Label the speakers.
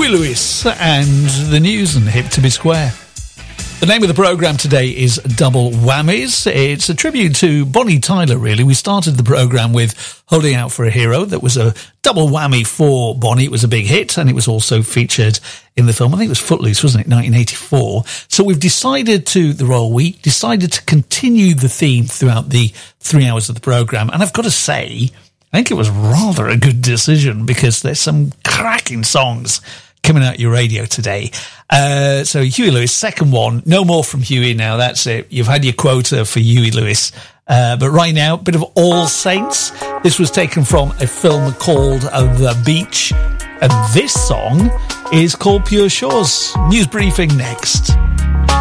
Speaker 1: Huey Lewis and the news and Hip to Be Square. The name of the programme today is Double Whammies. It's a tribute to Bonnie Tyler, really. We started the programme with Holding Out for a Hero. That was a double whammy for Bonnie. It was a big hit, and it was also featured in the film. I think it was Footloose, wasn't it, 1984. So we've decided the Royal We decided to continue the theme throughout the 3 hours of the programme. And I've got to say, I think it was rather a good decision, because there's some cracking songs coming out your radio today. So Huey Lewis, second one. No more from Huey now. That's it. You've had your quota for Huey Lewis. But right now, a bit of All Saints. This was taken from a film called The Beach. And this song is called Pure Shores. News briefing next.